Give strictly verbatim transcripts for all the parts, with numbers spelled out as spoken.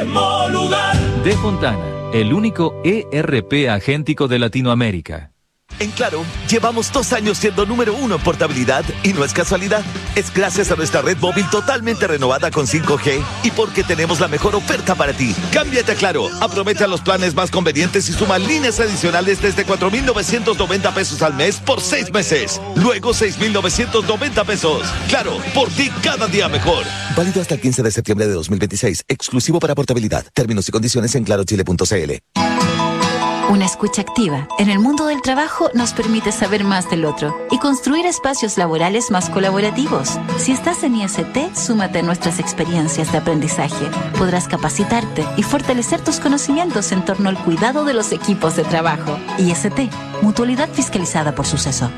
mismo lugar. De Fontana, el único E R P agéntico de Latinoamérica. En Claro, llevamos dos años siendo número uno en portabilidad y no es casualidad. Es gracias a nuestra red móvil totalmente renovada con cinco G y porque tenemos la mejor oferta para ti. Cámbiate a Claro, aprovecha los planes más convenientes y suma líneas adicionales desde cuatro mil novecientos noventa pesos al mes por seis meses. Luego seis mil novecientos noventa pesos. Claro, por ti cada día mejor. Válido hasta el quince de septiembre de dos mil veintiséis. Exclusivo para portabilidad. Términos y condiciones en claro chile punto c l. Una escucha activa en el mundo del trabajo nos permite saber más del otro y construir espacios laborales más colaborativos. Si estás en I S T, súmate a nuestras experiencias de aprendizaje. Podrás capacitarte y fortalecer tus conocimientos en torno al cuidado de los equipos de trabajo. I S T, Mutualidad Fiscalizada por Suceso.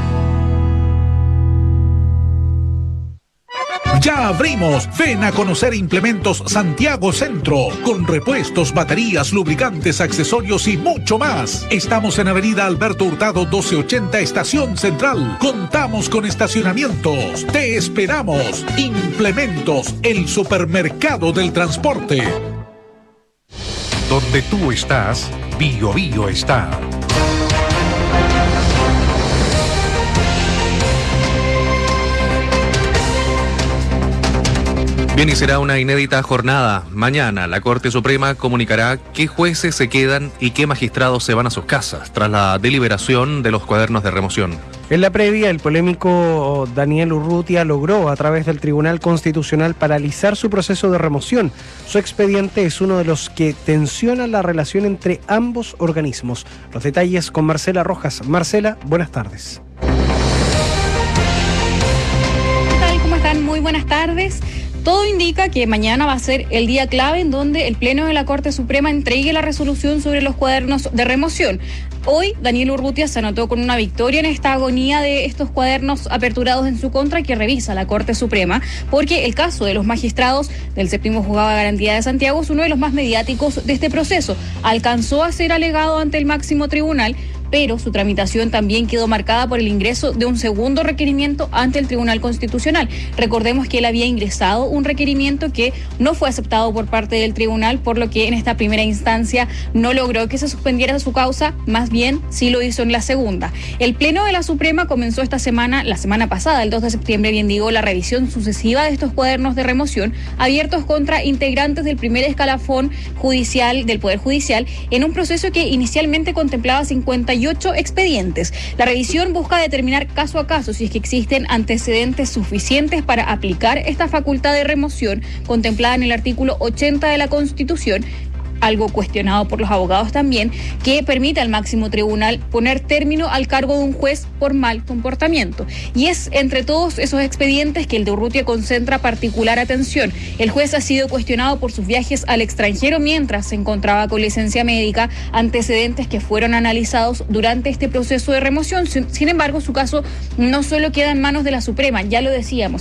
Ya abrimos. Ven a conocer Implementos Santiago Centro, con repuestos, baterías, lubricantes, accesorios y mucho más. Estamos en Avenida Alberto Hurtado doce ochenta, Estación Central. Contamos con estacionamientos. Te esperamos. Implementos, el supermercado del transporte. Donde tú estás, Bio Bio está. Bien, y será una inédita jornada. Mañana la Corte Suprema comunicará qué jueces se quedan y qué magistrados se van a sus casas tras la deliberación de los cuadernos de remoción. En la previa, el polémico Daniel Urrutia logró, a través del Tribunal Constitucional, paralizar su proceso de remoción. Su expediente es uno de los que tensiona la relación entre ambos organismos. Los detalles con Marcela Rojas. Marcela, buenas tardes. ¿Qué tal? ¿Cómo están? Muy buenas tardes. Todo indica que mañana va a ser el día clave en donde el Pleno de la Corte Suprema entregue la resolución sobre los cuadernos de remoción. Hoy, Daniel Urrutia se anotó con una victoria en esta agonía de estos cuadernos aperturados en su contra que revisa la Corte Suprema, porque el caso de los magistrados del Séptimo Juzgado de Garantía de Santiago es uno de los más mediáticos de este proceso. Alcanzó a ser alegado ante el máximo tribunal, pero su tramitación también quedó marcada por el ingreso de un segundo requerimiento ante el Tribunal Constitucional. Recordemos que él había ingresado un requerimiento que no fue aceptado por parte del tribunal, por lo que en esta primera instancia no logró que se suspendiera su causa, más bien sí lo hizo en la segunda. El Pleno de la Suprema comenzó esta semana, la semana pasada, el dos de septiembre, bien digo, la revisión sucesiva de estos cuadernos de remoción abiertos contra integrantes del primer escalafón judicial del Poder Judicial en un proceso que inicialmente contemplaba cincuenta y ocho expedientes. La revisión busca determinar caso a caso si es que existen antecedentes suficientes para aplicar esta facultad de remoción contemplada en el artículo ochenta de la Constitución, algo cuestionado por los abogados también, que permite al máximo tribunal poner término al cargo de un juez por mal comportamiento. Y es entre todos esos expedientes que el de Urrutia concentra particular atención. El juez ha sido cuestionado por sus viajes al extranjero mientras se encontraba con licencia médica, antecedentes que fueron analizados durante este proceso de remoción. Sin, sin embargo, su caso no solo queda en manos de la Suprema, ya lo decíamos,